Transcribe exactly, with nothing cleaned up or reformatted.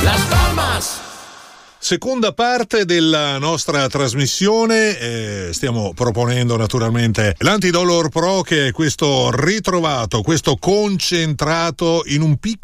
Las Palmas. Seconda parte della nostra trasmissione, eh, stiamo proponendo naturalmente l'Antidolor Pro, che è questo ritrovato, questo concentrato in un piccolo